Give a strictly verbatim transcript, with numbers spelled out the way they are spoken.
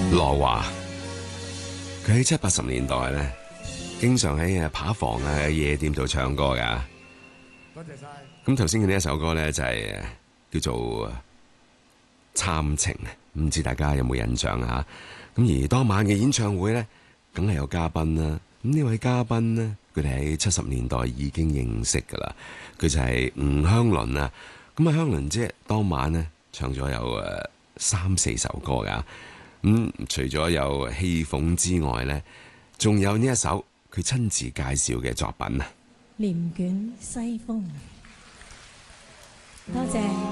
羅華，佢喺七八十年代咧，經常喺誒扒房啊、夜店度唱歌噶。 多謝晒。 咁頭先嘅呢一首歌咧就係叫做《參情》，唔知大家有冇印象啊？咁而當晚嘅演唱會咧，梗係有嘉賓啦。咁呢位嘉賓呢，佢哋喺七十年代已經認識噶啦。佢就係吳香倫啊。咁啊，香倫姐當晚呢，唱咗有誒三四首歌噶。咁、嗯、除咗有戲鳳之外咧，仲有呢一首佢親自介紹嘅作品啊， 《念卷西風》。多謝。